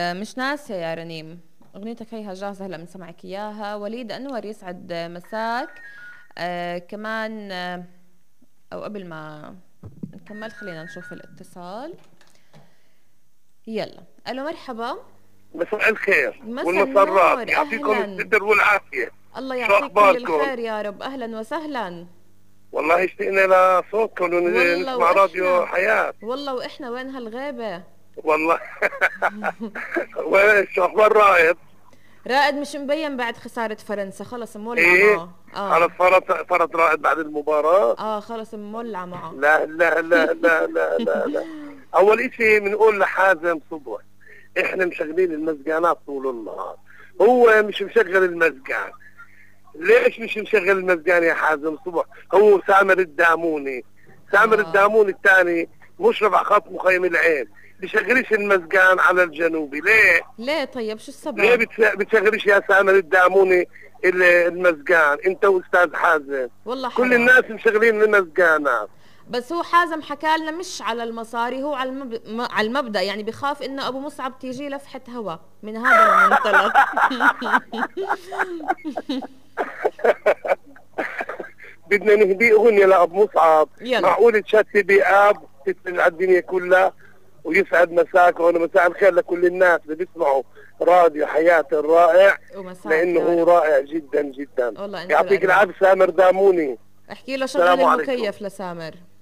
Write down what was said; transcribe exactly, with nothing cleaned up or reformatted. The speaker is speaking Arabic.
مش ناسية يا رنيم، أغنيتك هيها جاهزة هلا بنسمعك إياها. وليد أنور يسعد مساك. آه كمان آه أو قبل ما نكمل خلينا نشوف الاتصال. يلا ألو مرحبا. مساء الخير مساء والمسرات، النور، يعطيكم أهلا. الستر والعافية. الله شو يعطيك كل أخباركم؟ الخير يا رب، أهلا وسهلا. والله اشتقنا لصوتكم والله ونسمع راديو وإحنا حياة. والله وإحنا وين هالغيبة. والله. وين شو أخبار رائد؟ رائد مش مبين بعد خسارة فرنسا، خلص مولعة إيه معه. خلص آه فرط فرط رائد بعد المباراة. آه خلص مولعة معه. لا لا لا لا لا لا لا. أول إشي بنقول لحازم صبح، إحنا مشغلين المزقانات طول النهار، هو مش مشغل المزقان. ليش مش مشغل المزقان يا حازم صبح؟ هو سامر الداموني، سامر آه الداموني الثاني مشرف على خط مخيم العين، بيشغلش المزقان على الجنوبي. ليه؟ ليه طيب شو ليه السبب؟ بتش- بتشغلش يا سامر الداموني ال- المزقان انت واستاذ حازم؟ والله كل حرام. الناس مشغلين المزقانات. بس هو حازم حكى لنا مش على المصاري، هو على المب... م- على المبدأ، يعني بخاف انه ابو مصعب تيجي لفحة هوا من هذا المنطلق. بدنا نهدي اغنيه لابو مصعب. يلا. معقول تشتي باب تسال على الدنيا كلها ويسعد مساك وانا مساء الخير لكل الناس اللي بيسمعوا راديو حياة الرائع، ومساك لانه يا هو رب. رائع جدا جدا. والله انت يعطيك الأجمل. العافية سامر داموني. احكي له شغل السلام عليكم. المكيف لسامر.